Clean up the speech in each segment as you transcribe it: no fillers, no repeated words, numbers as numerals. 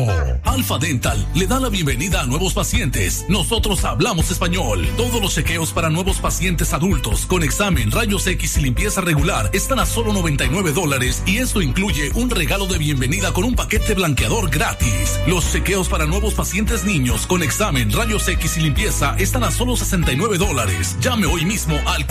Alfa Dental le da la bienvenida a nuevos pacientes. Nosotros hablamos español. Todos los chequeos para nuevos pacientes adultos con examen, rayos X y limpieza regular están a solo $99 y esto incluye un regalo de bienvenida con un paquete blanqueador gratis. Los chequeos para nuevos pacientes niños con examen, rayos X y limpieza están a solo $69. Llame hoy mismo al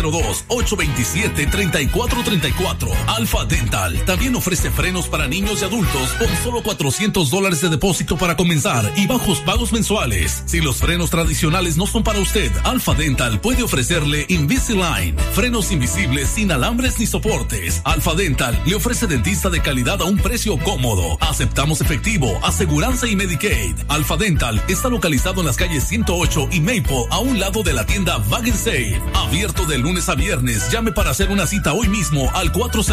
402-827-3434. Alfa Dental también ofrece frenos para niños y adultos con solo $400 de depósito para comenzar y bajos pagos mensuales. Si los frenos tradicionales no son para usted, Alfa Dental puede ofrecerle Invisalign, frenos invisibles sin alambres ni soportes. Alfa Dental le ofrece dentista de calidad a un precio cómodo. Aceptamos efectivo, aseguranza y Medicaid. Alfa Dental está localizado en las calles 108 y Maple, a un lado de la tienda Bag & Save. Abierto de lunes a viernes. Llame para hacer una cita hoy mismo al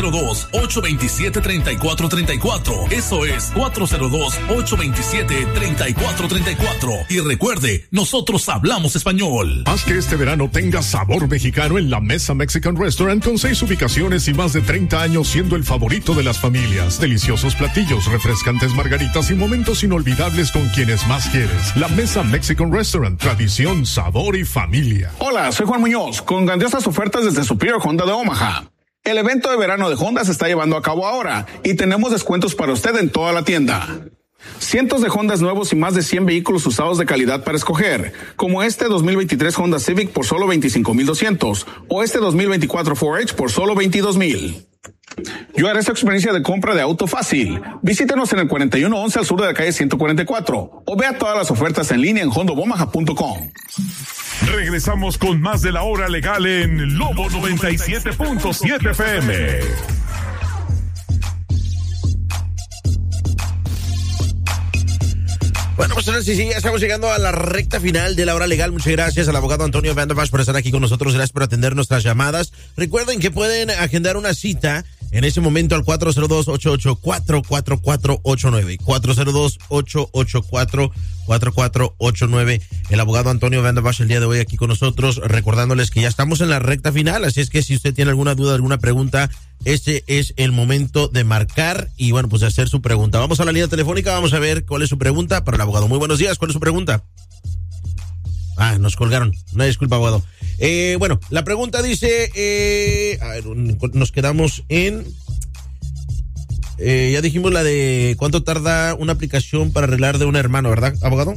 402-827-3434. Eso es 402-827-3434. Y recuerde, nosotros hablamos español. Haz que este verano tenga sabor mexicano en La Mesa Mexican Restaurant con 6 ubicaciones y más de 30 años siendo el favorito de las familias. Deliciosos platillos, refrescantes margaritas y momentos inolvidables con quienes más quieres. La Mesa Mexican Restaurant, tradición, sabor y familia. Hola, soy Juan Muñoz, con grandiosas ofertas desde Superior Honda de Omaha. El evento de verano de Honda se está llevando a cabo ahora y tenemos descuentos para usted en toda la tienda. Cientos de Hondas nuevos y más de 100 vehículos usados de calidad para escoger, como este 2023 Honda Civic por solo $25,200 o este 2024 4H por solo $22,000. Yo haré esta experiencia de compra de auto fácil. Visítenos en el 4111 al sur de la calle 144 o vea todas las ofertas en línea en hondaomaha.com. Regresamos con más de La Hora Legal en Lobo 97.7 FM. Bueno, pues ahora sí, ya estamos llegando a la recta final de La Hora Legal. Muchas gracias al abogado Antonio Van der Bosch por estar aquí con nosotros. Gracias por atender nuestras llamadas. Recuerden que pueden agendar una cita en ese momento al 402-884-4489. 402-884-4489. El abogado Antonio Van der Bosch el día de hoy aquí con nosotros, recordándoles que ya estamos en la recta final. Así es que si usted tiene alguna duda, alguna pregunta, este es el momento de marcar y bueno, pues de hacer su pregunta. Vamos a la línea telefónica, vamos a ver cuál es su pregunta para el abogado. Muy buenos días, ¿cuál es su pregunta? Nos colgaron. Una disculpa, abogado. Bueno, la pregunta dice, a ver, nos quedamos en, ya dijimos la de cuánto tarda una aplicación para arreglar de un hermano, ¿verdad, abogado?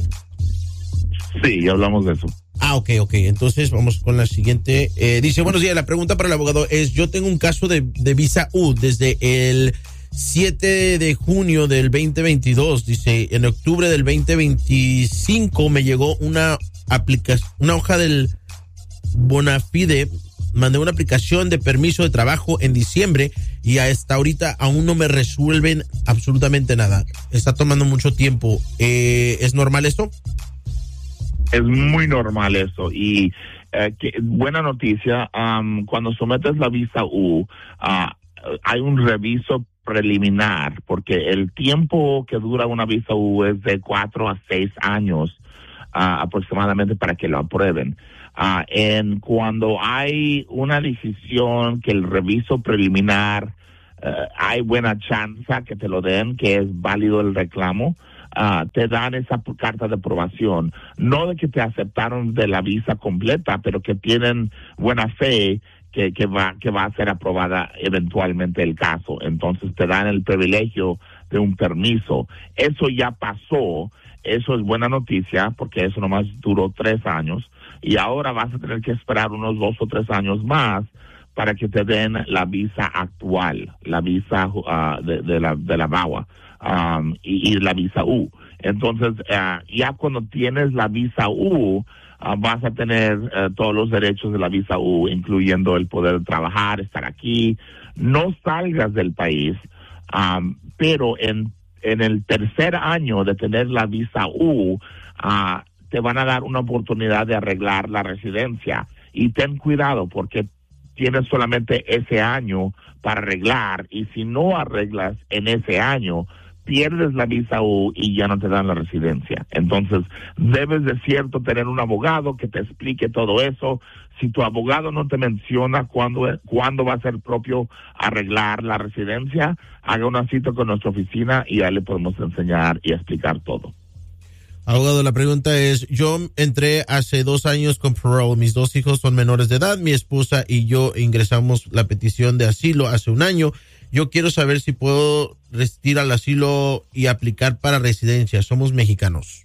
Sí, ya hablamos de eso. Ok. Entonces vamos con la siguiente. Dice, buenos días, la pregunta para el abogado es, yo tengo un caso de visa U desde el 7 de junio del 2022. Dice, en octubre del 2025 me llegó una hoja del Bonafide, mandé una aplicación de permiso de trabajo en diciembre y hasta ahorita aún no me resuelven absolutamente nada. Está tomando mucho tiempo. ¿Es normal esto? Es muy normal eso y buena noticia, cuando sometes la visa U, hay un reviso preliminar, porque el tiempo que dura una visa U es de 4 a 6 años aproximadamente para que lo aprueben. Cuando hay una decisión que el reviso preliminar, hay buena chance que te lo den, que es válido el reclamo, te dan esa carta de aprobación, no de que te aceptaron de la visa completa, pero que tienen buena fe que va a ser aprobada eventualmente el caso. Entonces te dan el privilegio de un permiso. Eso ya pasó, eso es buena noticia, porque eso nomás duró 3 años, y ahora vas a tener que esperar unos 2 o 3 años más para que te den la visa actual, la visa de la VAWA. Y la visa U. Entonces, ya cuando tienes la visa U, vas a tener todos los derechos de la visa U, incluyendo el poder trabajar, estar aquí. No salgas del país, pero en el tercer año de tener la visa U, te van a dar una oportunidad de arreglar la residencia. Y ten cuidado, porque tienes solamente ese año para arreglar, y si no arreglas en ese año, pierdes la visa U y ya no te dan la residencia. Entonces, debes de cierto tener un abogado que te explique todo eso. Si tu abogado no te menciona cuándo va a ser propio arreglar la residencia, haga una cita con nuestra oficina y ya le podemos enseñar y explicar todo. Abogado, la pregunta es, yo entré hace 2 años con parole, mis 2 hijos son menores de edad, mi esposa y yo ingresamos la petición de asilo hace 1 año. Yo quiero saber si puedo resistir al asilo y aplicar para residencia. Somos mexicanos.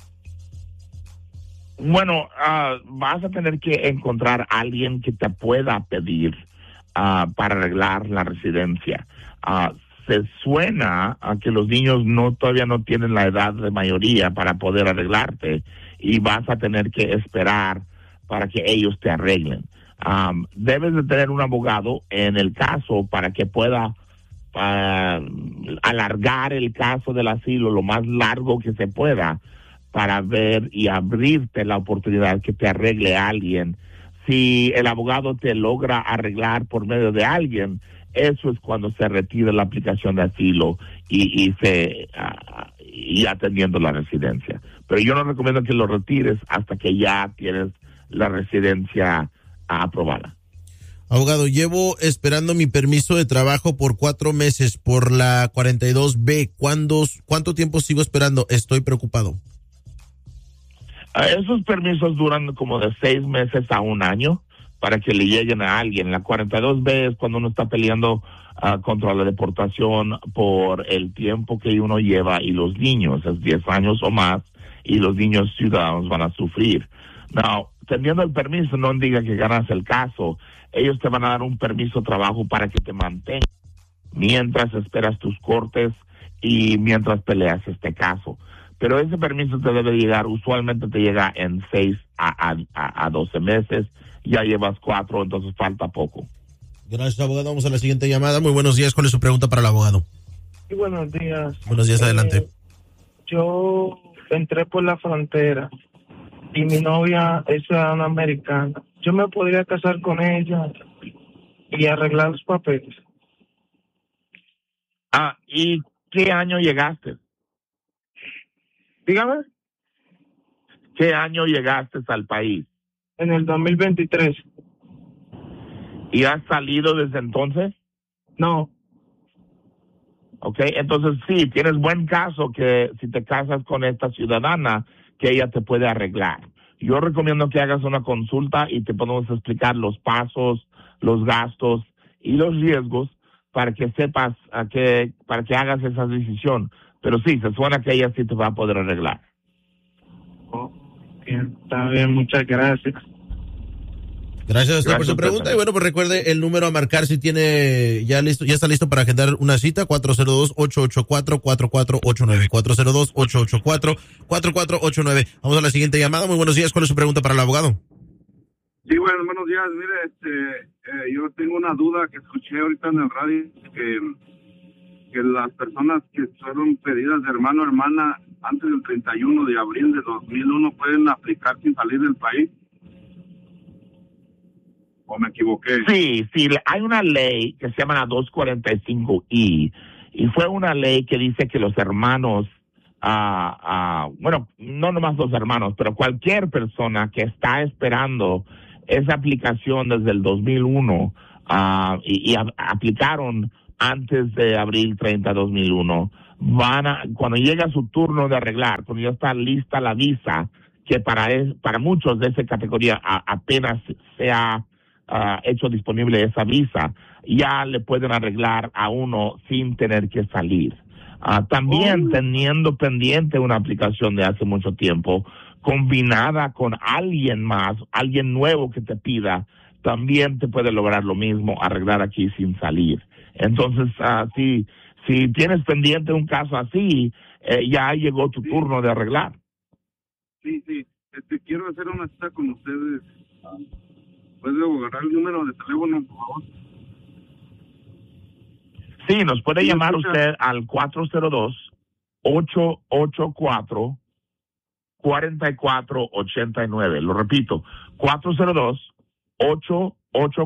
Bueno, vas a tener que encontrar a alguien que te pueda pedir para arreglar la residencia. Se suena a que los niños todavía no tienen la edad de mayoría para poder arreglarte y vas a tener que esperar para que ellos te arreglen. Debes de tener un abogado en el caso para que pueda alargar el caso del asilo lo más largo que se pueda para ver y abrirte la oportunidad que te arregle a alguien. Si el abogado te logra arreglar por medio de alguien, eso es cuando se retira la aplicación de asilo y atendiendo la residencia. Pero yo no recomiendo que lo retires hasta que ya tienes la residencia aprobada. Abogado, llevo esperando mi permiso de trabajo por 4 meses por la 42B. ¿Cuánto tiempo sigo esperando? Estoy preocupado. Esos permisos duran como de 6 meses a 1 año para que le lleguen a alguien. La 42B es cuando uno está peleando contra la deportación por el tiempo que uno lleva y los niños, es 10 años o más, y los niños ciudadanos van a sufrir. Now, teniendo el permiso no indica que ganas el caso. Ellos te van a dar un permiso de trabajo para que te mantengas mientras esperas tus cortes y mientras peleas este caso. Pero ese permiso te debe llegar, usualmente te llega en 6 a 12 meses, ya llevas 4, entonces falta poco. Gracias, abogado. Vamos a la siguiente llamada. Muy buenos días. ¿Cuál es su pregunta para el abogado? Sí, buenos días. Buenos días, adelante. Yo entré por la frontera y mi novia es ciudadana americana. ¿Yo me podría casar con ella y arreglar los papeles? ¿Y qué año llegaste? Dígame. ¿Qué año llegaste al país? En el 2023. ¿Y has salido desde entonces? No. Ok, entonces sí, tienes buen caso que si te casas con esta ciudadana, que ella te puede arreglar. Yo recomiendo que hagas una consulta y te podemos explicar los pasos, los gastos y los riesgos para que sepas para que hagas esa decisión. Pero sí, se suena que ella sí te va a poder arreglar. Bien, está bien, muchas gracias. Gracias a usted por su pregunta. Y bueno, pues recuerde el número a marcar si tiene ya está listo para agendar una cita, 402-884-4489. 402-884-4489. Vamos a la siguiente llamada. Muy buenos días. ¿Cuál es su pregunta para el abogado? Sí, bueno, buenos días. Mire, yo tengo una duda que escuché ahorita en el radio, que las personas que fueron pedidas de hermano o hermana antes del 31 de abril de 2001 pueden aplicar sin salir del país. ¿O me equivoqué? Sí, hay una ley que se llama la 245I y fue una ley que dice que los hermanos, bueno, no nomás los hermanos, pero cualquier persona que está esperando esa aplicación desde el 2001 y aplicaron antes de abril 30 de 2001, cuando llega su turno de arreglar, cuando ya está lista la visa, que para muchos de esa categoría apenas se ha hecho disponible esa visa, ya le pueden arreglar a uno sin tener que salir. También teniendo pendiente una aplicación de hace mucho tiempo, combinada con alguien más, alguien nuevo que te pida, también te puede lograr lo mismo, arreglar aquí sin salir. Entonces, si tienes pendiente un caso así, ya llegó tu turno de arreglar. Sí. Quiero hacer una cita con ustedes. ¿Puedo agarrar el número de teléfono, por favor? Sí, nos puede llamar usted al 402-884-4489. Lo repito,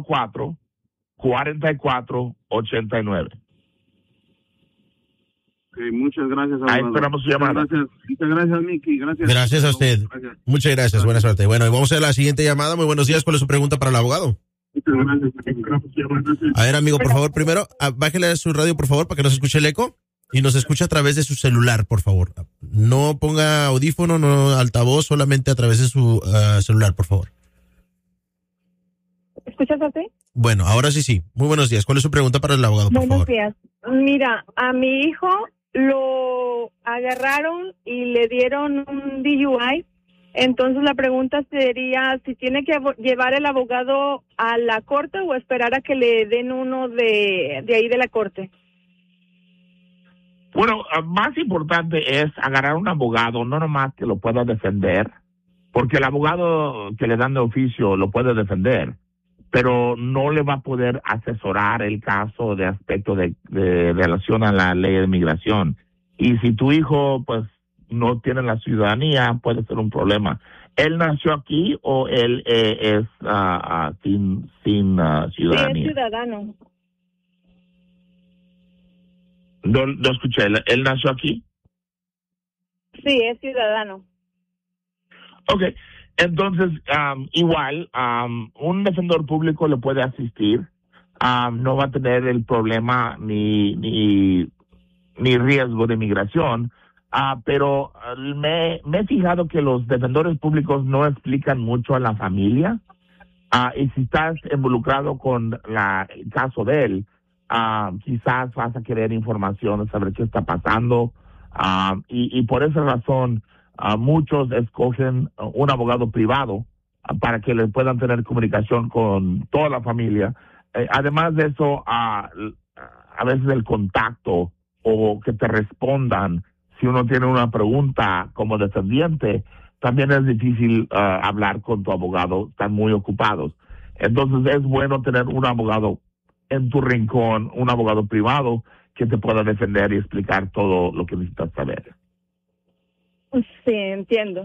402-884-4489. Muchas gracias, Ahí abogado. esperamos su llamada. Muchas gracias, Miki. Gracias. Gracias a usted. Gracias. Muchas gracias. Buena suerte. Bueno, y vamos a la siguiente llamada. Muy buenos días. ¿Cuál es su pregunta para el abogado? Muchas gracias. A ver, amigo, por favor, primero, bájele a su radio, por favor, para que no se escuche el eco. Y nos escucha a través de su celular, por favor. No ponga audífono, no altavoz, solamente a través de su celular, por favor. ¿Escuchas así? Bueno, ahora sí. Muy buenos días. ¿Cuál es su pregunta para el abogado, por favor? Buenos días. Mira, a mi hijo lo agarraron y le dieron un DUI. Entonces la pregunta sería si tiene que llevar el abogado a la corte o esperar a que le den uno de ahí de la corte. Bueno, más importante es agarrar un abogado, no nomás que lo pueda defender, porque el abogado que le dan de oficio lo puede defender, pero no le va a poder asesorar el caso de aspecto de relación a la ley de migración. Y si tu hijo, pues, no tiene la ciudadanía, puede ser un problema. ¿Él nació aquí o él es sin ciudadanía? Sí, es ciudadano. No escuché, ¿él nació aquí? Sí, es ciudadano. Ok, entonces, igual, un defensor público le puede asistir, no va a tener el problema ni riesgo de migración, pero me he fijado que los defensores públicos no explican mucho a la familia, y si estás involucrado con el caso de él, quizás vas a querer información, saber qué está pasando, y por esa razón muchos escogen un abogado privado para que le puedan tener comunicación con toda la familia. Además de eso, a veces el contacto o que te respondan si uno tiene una pregunta como defendiente, también es difícil hablar con tu abogado, están muy ocupados. Entonces es bueno tener un abogado en tu rincón, un abogado privado que te pueda defender y explicar todo lo que necesitas saber. Sí, entiendo.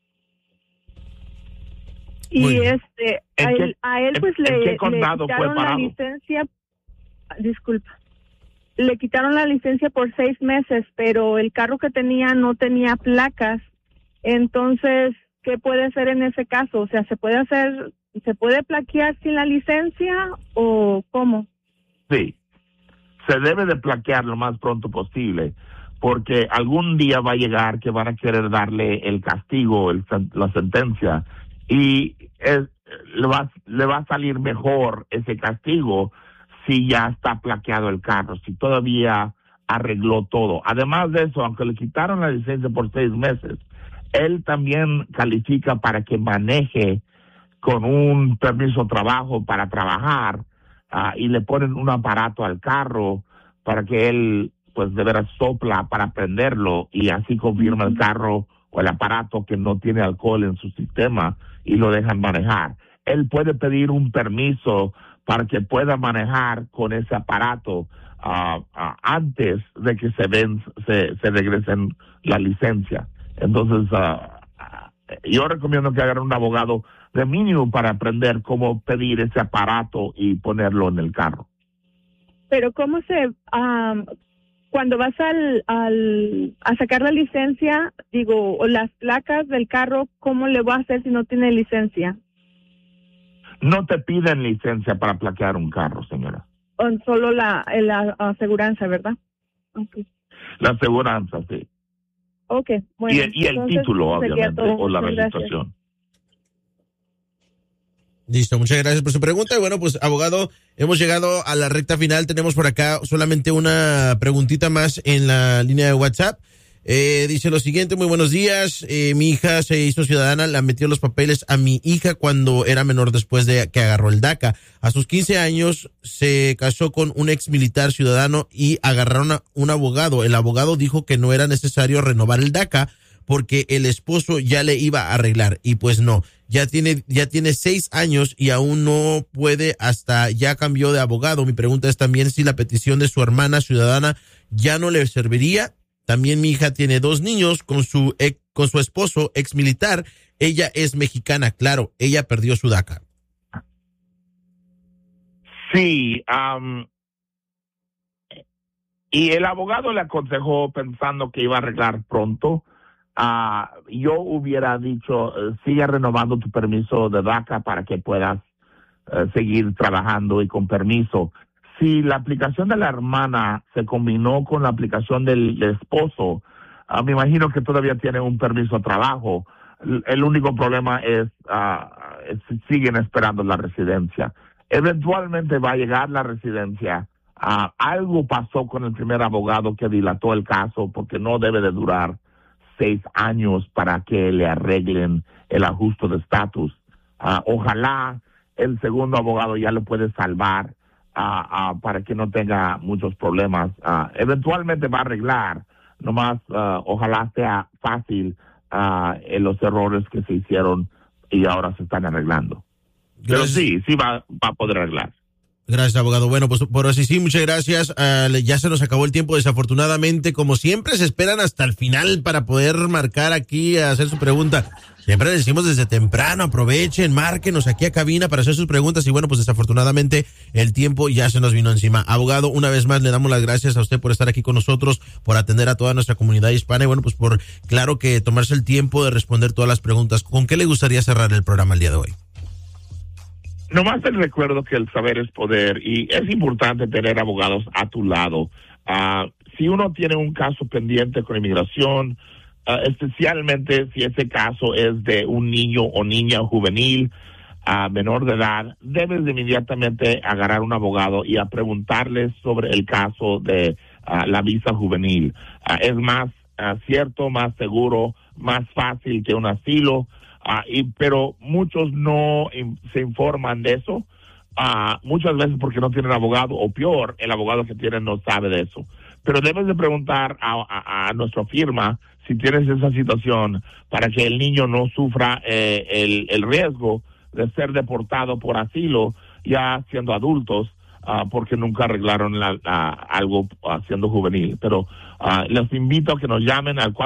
Muy Y bien. a él pues le condado fue quitaron la parado? licencia, disculpa, le quitaron la licencia por 6 meses, pero el carro que tenía no tenía placas. Entonces, ¿qué puede hacer en ese caso? O sea, ¿se puede plaquear sin la licencia o cómo? Sí, se debe de plaquear lo más pronto posible, porque algún día va a llegar que van a querer darle el castigo, la sentencia, y le va a salir mejor ese castigo si ya está plaqueado el carro, si todavía arregló todo. Además de eso, aunque le quitaron la licencia por 6 meses, él también califica para que maneje con un permiso de trabajo para trabajar, y le ponen un aparato al carro para que él, pues, de veras sopla para prenderlo y así confirma el carro o el aparato que no tiene alcohol en su sistema y lo dejan manejar. Él puede pedir un permiso para que pueda manejar con ese aparato antes de que se regresen la licencia. Entonces, yo recomiendo que hagan un abogado de mínimo para aprender cómo pedir ese aparato y ponerlo en el carro. Pero ¿cómo cuando vas a sacar la licencia, o las placas del carro, cómo le va a hacer si no tiene licencia? No te piden licencia para plaquear un carro, señora. O solo la aseguranza, ¿verdad? Okay. La aseguranza, sí. Okay, bueno. Y el título, obviamente, o la registración. Listo, muchas gracias por su pregunta. Y bueno, pues, abogado, hemos llegado a la recta final. Tenemos por acá solamente una preguntita más en la línea de WhatsApp. Dice lo siguiente: muy buenos días. Mi hija se hizo ciudadana, la metió los papeles a mi hija cuando era menor después de que agarró el DACA. A sus 15 años se casó con un ex militar ciudadano y agarraron a un abogado. El abogado dijo que no era necesario renovar el DACA porque el esposo ya le iba a arreglar, y pues no, ya tiene 6 años y aún no puede, hasta ya cambió de abogado. Mi pregunta es también si la petición de su hermana ciudadana ya no le serviría. También mi hija tiene 2 niños con su esposo ex militar. Ella es mexicana, claro, ella perdió su DACA. Y el abogado le aconsejó pensando que iba a arreglar pronto. Yo hubiera dicho, sigue renovando tu permiso de DACA para que puedas seguir trabajando y con permiso. Si la aplicación de la hermana se combinó con la aplicación del esposo, me imagino que todavía tiene un permiso de trabajo. El único problema es siguen esperando la residencia. Eventualmente va a llegar la residencia. Algo pasó con el primer abogado que dilató el caso porque no debe de durar 6 años para que le arreglen el ajuste de estatus. Ojalá el segundo abogado ya lo puede salvar para que no tenga muchos problemas. Eventualmente va a arreglar, nomás ojalá sea fácil los errores que se hicieron y ahora se están arreglando. Pero sí va a poder arreglar. Gracias, abogado. Bueno, pues por así sí, muchas gracias. Ya se nos acabó el tiempo, desafortunadamente. Como siempre, se esperan hasta el final para poder marcar aquí, hacer su pregunta. Siempre les decimos desde temprano, aprovechen, márquenos aquí a cabina para hacer sus preguntas. Y bueno, pues desafortunadamente el tiempo ya se nos vino encima. Abogado, una vez más le damos las gracias a usted por estar aquí con nosotros, por atender a toda nuestra comunidad hispana y bueno, pues por, claro, que tomarse el tiempo de responder todas las preguntas. ¿Con qué le gustaría cerrar el programa el día de hoy? Nomás te recuerdo que el saber es poder y es importante tener abogados a tu lado. Si uno tiene un caso pendiente con inmigración, especialmente si ese caso es de un niño o niña juvenil menor de edad, debes de inmediatamente agarrar un abogado y a preguntarles sobre el caso de la visa juvenil. Es más cierto, más seguro, más fácil que un asilo. Pero muchos no se informan de eso, muchas veces porque no tienen abogado, o peor, el abogado que tienen no sabe de eso. Pero debes de preguntar a nuestra firma si tienes esa situación para que el niño no sufra el riesgo de ser deportado por asilo ya siendo adultos, porque nunca arreglaron algo siendo juvenil. Pero les invito a que nos llamen al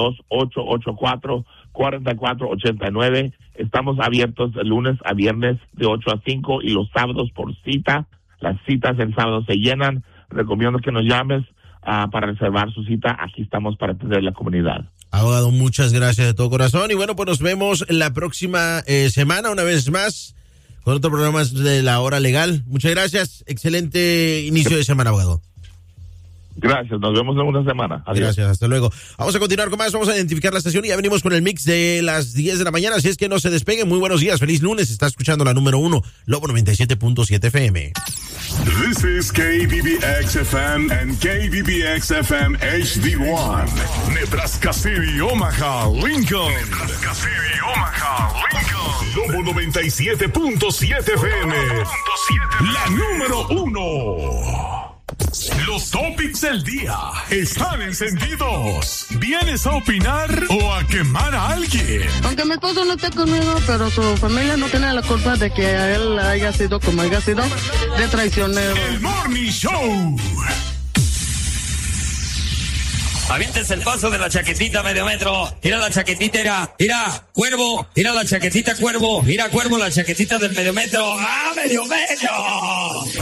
402-884-4489. Estamos abiertos de lunes a viernes de 8 a 5 y los sábados por cita. Las citas el sábado se llenan. Recomiendo que nos llames para reservar su cita. Aquí estamos para atender la comunidad. Abogado, muchas gracias de todo corazón. Y bueno, pues nos vemos la próxima semana una vez más con otro programa de La Hora Legal. Muchas gracias. Excelente inicio de semana, abogado. Gracias, nos vemos en una semana. Adiós. Gracias, hasta luego. Vamos a continuar con más, vamos a identificar la estación y ya venimos con el mix de las 10 de la mañana, así es que no se despeguen. Muy buenos días, feliz lunes, está escuchando la número 1, Lobo 97.7 FM. This is KBBX-FM and KBBX-FM HD1. Nebraska City, Omaha, Lincoln. Nebraska City, Omaha, Lincoln. Lobo 97.7 FM. La número 1. Los topics del día están encendidos. ¿Vienes a opinar o a quemar a alguien? Aunque mi esposo no esté conmigo, pero su familia no tiene la culpa de que a él haya sido como haya sido, de traicionero. El Morning Show. Aviéntense el paso de la chaquetita medio metro. Mira la chaquetita, mira, cuervo. Mira la chaquetita, cuervo. Mira, cuervo, la chaquetita del medio metro. ¡Ah, medio metro!